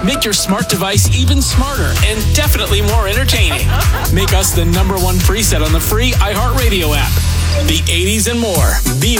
Make your smart device even smarter and definitely more entertaining. Make us the #1 preset on the free iHeartRadio app. The 80s and more. Be